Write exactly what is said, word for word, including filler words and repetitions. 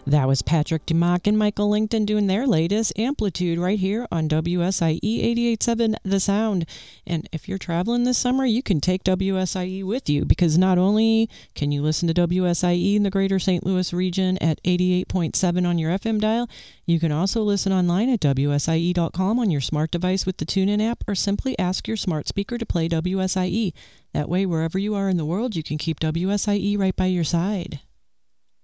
That was Patrick DeMock and Michael Langton doing their latest Amplitude right here on W S I E eighty-eight point seven The Sound. And if you're traveling this summer, you can take W S I E with you, because not only can you listen to W S I E in the greater Saint Louis region at eighty-eight point seven on your F M dial, you can also listen online at W S I E dot com on your smart device with the TuneIn app, or simply ask your smart speaker to play W S I E. That way, wherever you are in the world, you can keep W S I E right by your side.